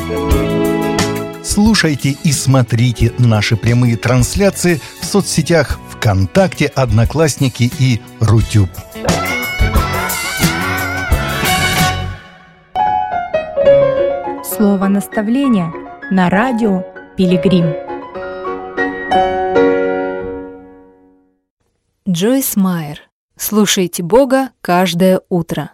Слушайте и смотрите наши прямые трансляции в соцсетях ВКонтакте, Одноклассники и Рутюб. Слово наставления на радио Пилигрим. Джойс Майер. Слушайте Бога каждое утро.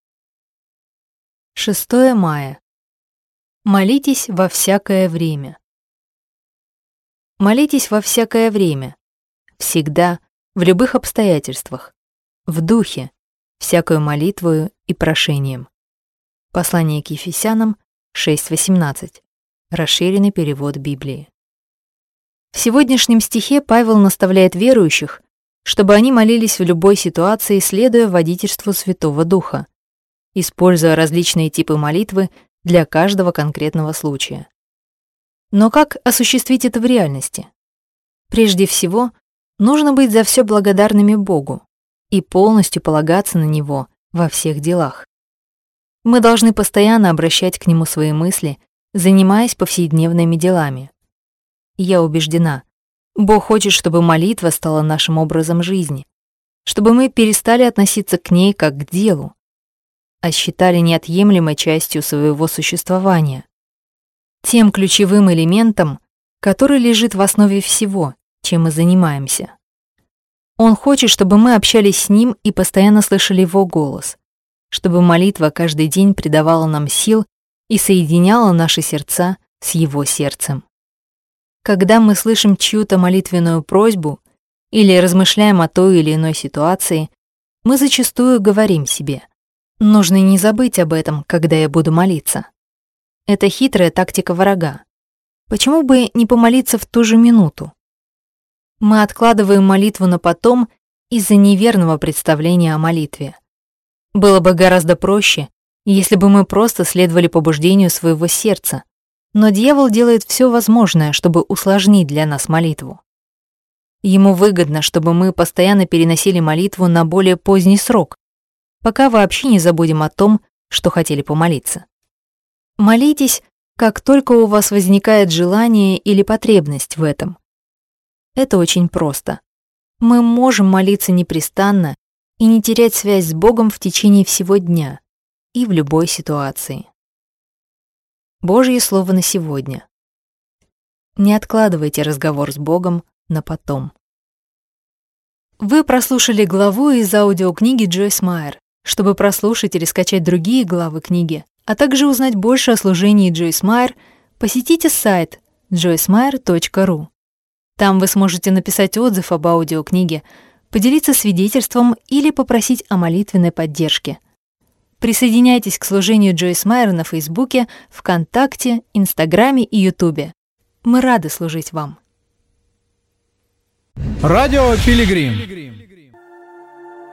6 мая. Молитесь во всякое время. Молитесь во всякое время, всегда, в любых обстоятельствах, в духе, всякою молитвою и прошением. Послание к Ефесянам 6:18. Расширенный перевод Библии. В сегодняшнем стихе Павел наставляет верующих, чтобы они молились в любой ситуации, следуя водительству Святого Духа, используя различные типы молитвы для каждого конкретного случая. Но как осуществить это в реальности? Прежде всего, нужно быть за все благодарными Богу и полностью полагаться на Него во всех делах. Мы должны постоянно обращать к Нему свои мысли, занимаясь повседневными делами. Я убеждена, Бог хочет, чтобы молитва стала нашим образом жизни, чтобы мы перестали относиться к ней как к делу, а считали неотъемлемой частью своего существования, тем ключевым элементом, который лежит в основе всего, чем мы занимаемся. Он хочет, чтобы мы общались с Ним и постоянно слышали Его голос, чтобы молитва каждый день придавала нам сил и соединяла наши сердца с Его сердцем. Когда мы слышим чью-то молитвенную просьбу или размышляем о той или иной ситуации, мы зачастую говорим себе: «Нужно не забыть об этом, когда я буду молиться». Это хитрая тактика врага. Почему бы не помолиться в ту же минуту? Мы откладываем молитву на потом из-за неверного представления о молитве. Было бы гораздо проще, если бы мы просто следовали побуждению своего сердца, но дьявол делает все возможное, чтобы усложнить для нас молитву. Ему выгодно, чтобы мы постоянно переносили молитву на более поздний срок, пока вообще не забудем о том, что хотели помолиться. Молитесь, как только у вас возникает желание или потребность в этом. Это очень просто. Мы можем молиться непрестанно и не терять связь с Богом в течение всего дня и в любой ситуации. Божье слово на сегодня. Не откладывайте разговор с Богом на потом. Вы прослушали главу из аудиокниги Джойс Майер. Чтобы прослушать или скачать другие главы книги, а также узнать больше о служении Джойс Майер, посетите сайт joycemeyer.ru. Там вы сможете написать отзыв об аудиокниге, поделиться свидетельством или попросить о молитвенной поддержке. Присоединяйтесь к служению Джойс Майер на Фейсбуке, ВКонтакте, Инстаграме и Ютубе. Мы рады служить вам. Радио Пилигрим.